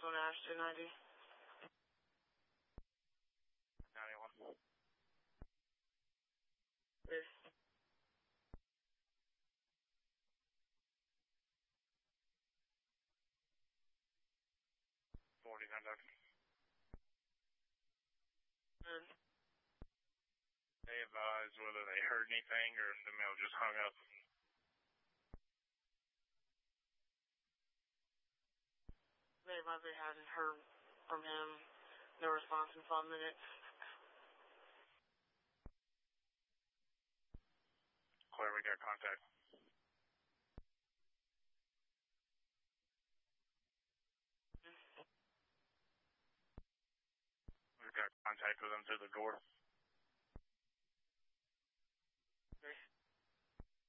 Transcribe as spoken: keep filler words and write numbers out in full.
on Ashton ninety. ninety-one. Yes. forty, contact. Good. They advised whether they heard anything or if the male just hung up. They advised they hadn't heard from him. No response in five minutes. Clear, we got contact. We've got contact with them through the door.